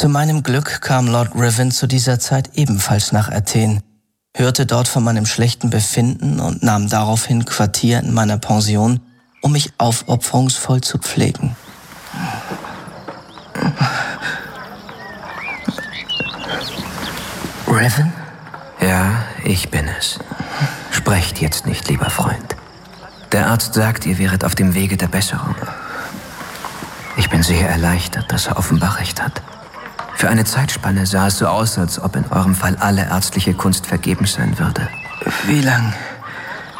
Zu meinem Glück kam Lord Riven zu dieser Zeit ebenfalls nach Athen, hörte dort von meinem schlechten Befinden und nahm daraufhin Quartier in meiner Pension, um mich aufopferungsvoll zu pflegen. Riven? Ja, ich bin es. Sprecht jetzt nicht, lieber Freund. Der Arzt sagt, ihr wäret auf dem Wege der Besserung. Ich bin sehr erleichtert, dass er offenbar recht hat. Für eine Zeitspanne sah es so aus, als ob in eurem Fall alle ärztliche Kunst vergebens sein würde. Wie lang?